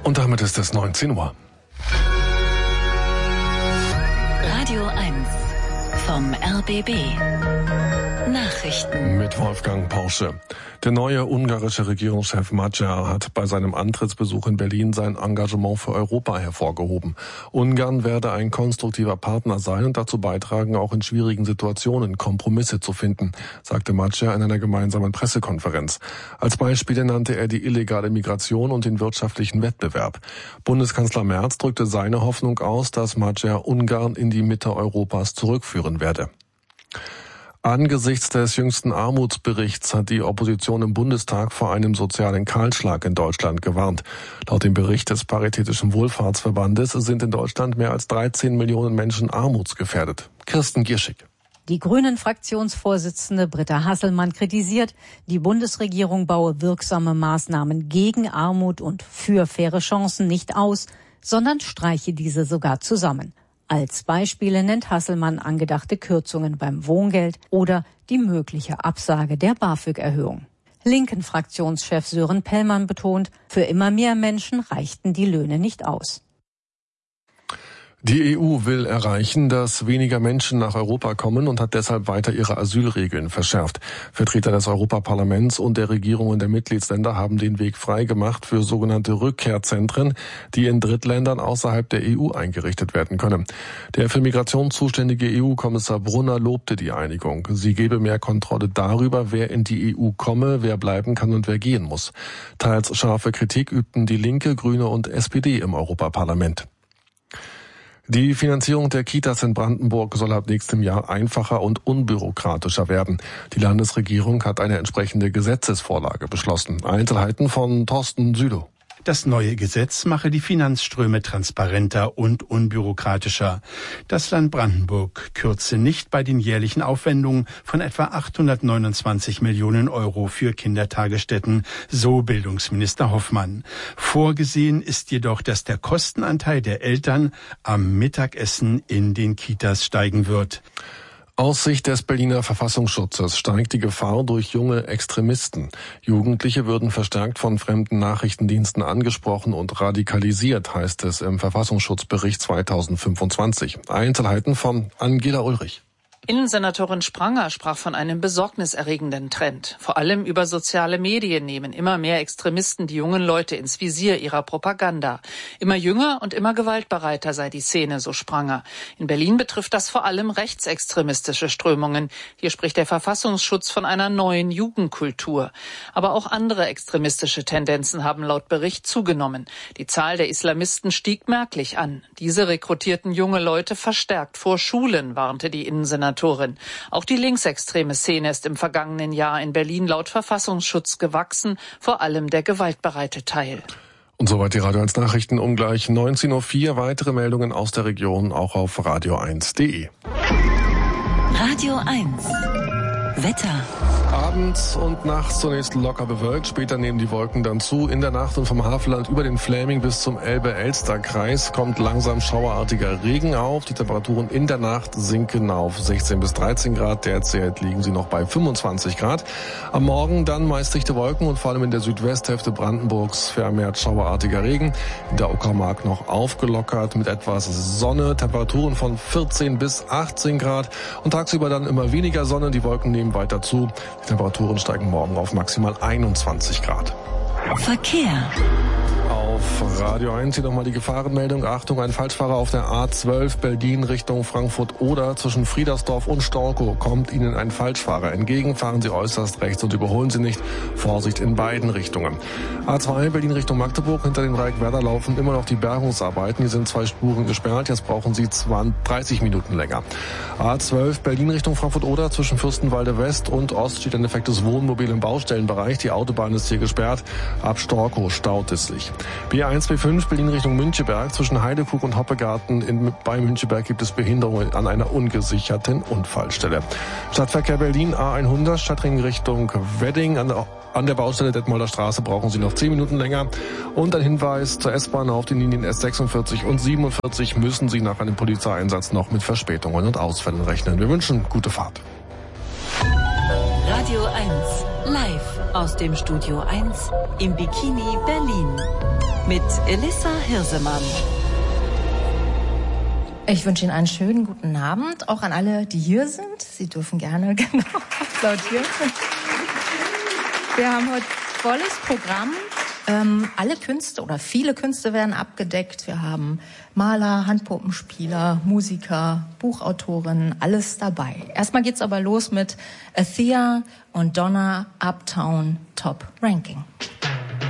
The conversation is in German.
Und damit ist es 19 Uhr. Radio 1 vom RBB. Nachrichten mit Wolfgang Porsche. Der neue ungarische Regierungschef Magyar hat bei seinem Antrittsbesuch in Berlin sein Engagement für Europa hervorgehoben. Ungarn werde ein konstruktiver Partner sein und dazu beitragen, auch in schwierigen Situationen Kompromisse zu finden, sagte Magyar in einer gemeinsamen Pressekonferenz. Als Beispiele nannte er die illegale Migration und den wirtschaftlichen Wettbewerb. Bundeskanzler Merz drückte seine Hoffnung aus, dass Magyar Ungarn in die Mitte Europas zurückführen werde. Angesichts des jüngsten Armutsberichts hat die Opposition im Bundestag vor einem sozialen Kahlschlag in Deutschland gewarnt. Laut dem Bericht des Paritätischen Wohlfahrtsverbandes sind in Deutschland mehr als 13 Millionen Menschen armutsgefährdet. Kirsten Gierschig. Die Grünen-Fraktionsvorsitzende Britta Hasselmann kritisiert, die Bundesregierung baue wirksame Maßnahmen gegen Armut und für faire Chancen nicht aus, sondern streiche diese sogar zusammen. Als Beispiele nennt Hasselmann angedachte Kürzungen beim Wohngeld oder die mögliche Absage der BAföG-Erhöhung. Linken-Fraktionschef Sören Pellmann betont, für immer mehr Menschen reichten die Löhne nicht aus. Die EU will erreichen, dass weniger Menschen nach Europa kommen und hat deshalb weiter ihre Asylregeln verschärft. Vertreter des Europaparlaments und der Regierungen der Mitgliedsländer haben den Weg freigemacht für sogenannte Rückkehrzentren, die in Drittländern außerhalb der EU eingerichtet werden können. Der für Migration zuständige EU-Kommissar Brunner lobte die Einigung. Sie gebe mehr Kontrolle darüber, wer in die EU komme, wer bleiben kann und wer gehen muss. Teils scharfe Kritik übten die Linke, Grüne und SPD im Europaparlament. Die Finanzierung der Kitas in Brandenburg soll ab nächstem Jahr einfacher und unbürokratischer werden. Die Landesregierung hat eine entsprechende Gesetzesvorlage beschlossen. Einzelheiten von Thorsten Südow. Das neue Gesetz mache die Finanzströme transparenter und unbürokratischer. Das Land Brandenburg kürze nicht bei den jährlichen Aufwendungen von etwa 829 Millionen Euro für Kindertagesstätten, so Bildungsminister Hoffmann. Vorgesehen ist jedoch, dass der Kostenanteil der Eltern am Mittagessen in den Kitas steigen wird. Aus Sicht des Berliner Verfassungsschutzes steigt die Gefahr durch junge Extremisten. Jugendliche würden verstärkt von fremden Nachrichtendiensten angesprochen und radikalisiert, heißt es im Verfassungsschutzbericht 2025. Einzelheiten von Angela Ulrich. Innensenatorin Spranger sprach von einem besorgniserregenden Trend. Vor allem über soziale Medien nehmen immer mehr Extremisten die jungen Leute ins Visier ihrer Propaganda. Immer jünger und immer gewaltbereiter sei die Szene, so Spranger. In Berlin betrifft das vor allem rechtsextremistische Strömungen. Hier spricht der Verfassungsschutz von einer neuen Jugendkultur. Aber auch andere extremistische Tendenzen haben laut Bericht zugenommen. Die Zahl der Islamisten stieg merklich an. Diese rekrutierten junge Leute verstärkt vor Schulen, warnte die Innensenatorin. Auch die linksextreme Szene ist im vergangenen Jahr in Berlin laut Verfassungsschutz gewachsen, vor allem der gewaltbereite Teil. Und soweit die Radio 1 Nachrichten um gleich 19.04 Uhr. Weitere Meldungen aus der Region auch auf radio1.de. Radio 1 Wetter. Abends und nachts zunächst locker bewölkt, später nehmen die Wolken dann zu. In der Nacht und vom Havelland über den Fläming bis zum Elbe-Elster-Kreis kommt langsam schauerartiger Regen auf. Die Temperaturen in der Nacht sinken auf 16 bis 13 Grad. Derzeit liegen sie noch bei 25 Grad. Am Morgen dann meist dichte Wolken und vor allem in der Südwesthälfte Brandenburgs vermehrt schauerartiger Regen. In der Uckermark noch aufgelockert mit etwas Sonne. Temperaturen von 14 bis 18 Grad. Und tagsüber dann immer weniger Sonne. Die Wolken nehmen weiter zu. Die Temperaturen steigen morgen auf maximal 21 Grad. Verkehr. Auf Radio 1 hier nochmal die Gefahrenmeldung. Achtung, ein Falschfahrer auf der A12 Berlin Richtung Frankfurt-Oder. Zwischen Friedersdorf und Storkow kommt Ihnen ein Falschfahrer entgegen. Fahren Sie äußerst rechts und überholen Sie nicht. Vorsicht in beiden Richtungen. A2 Berlin Richtung Magdeburg. Hinter dem Dreieck-Werder laufen immer noch die Bergungsarbeiten. Hier sind 2 Spuren gesperrt. Jetzt brauchen Sie 30 Minuten länger. A12 Berlin Richtung Frankfurt-Oder. Zwischen Fürstenwalde West und Ost steht ein defektes Wohnmobil im Baustellenbereich. Die Autobahn ist hier gesperrt. Ab Storkow staut es sich. B1, B5 Berlin Richtung Müncheberg. Zwischen Heidekrug und Hoppegarten bei Müncheberg gibt es Behinderungen an einer ungesicherten Unfallstelle. Stadtverkehr Berlin A100 Stadtring Richtung Wedding. An der Baustelle Detmolder Straße brauchen Sie noch 10 Minuten länger. Und ein Hinweis zur S-Bahn: auf den Linien S46 und 47 müssen Sie nach einem Polizeieinsatz noch mit Verspätungen und Ausfällen rechnen. Wir wünschen gute Fahrt. Radio 1 live aus dem Studio 1 im Bikini Berlin. mit Elissa Hirsemann. Ich wünsche Ihnen einen schönen guten Abend, auch an alle, die hier sind. Sie dürfen gerne applaudieren. Wir haben heute volles Programm. Alle Künste oder viele Künste werden abgedeckt. Wir haben Maler, Handpuppenspieler, Musiker, Buchautorinnen, alles dabei. Erstmal geht's aber los mit Athea und Donna Uptown Top Ranking.